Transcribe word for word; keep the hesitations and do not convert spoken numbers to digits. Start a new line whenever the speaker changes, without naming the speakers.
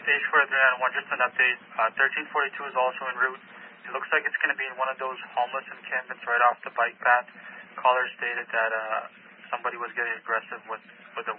Stage four three nine one, just an update. Uh, thirteen forty-two is also en route. It looks like it's going to be in one of those homeless encampments right off the bike path. Caller stated that uh, somebody was getting aggressive with, with a